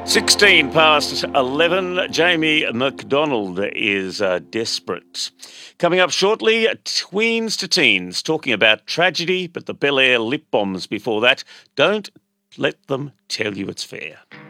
16 past 11. Jamie McDonald is desperate. Coming up shortly, tweens to teens talking about tragedy, but the Bel Air lip bombs before that. Don't let them tell you it's fair.